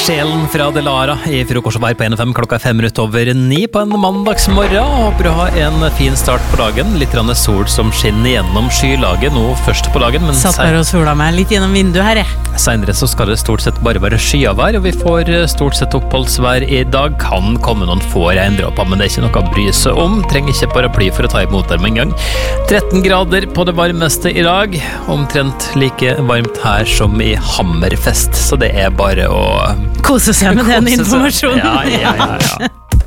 Sjelen fra Delara I frokostvær på 1.5 klokka 5:05 på en mandagsmorgen. Håper du har en fin start på dagen. Litt grann sol som skinner gjennom skylaget nå først på dagen. Men satt der og sola meg litt gjennom vinduet her, jeg. Senere så skal det stort sett bare være skyavær, og vi får stort sett oppholdsvær I dag. Kan komme noen få regndråper, men det ikke noe å bry seg om. Trenger ikke paraply for å ta imot dem en gang. 13 grader på det varmeste I dag. Omtrent like varmt her som I Hammerfest, så det bare å kose seg med den informasjonen. Ja.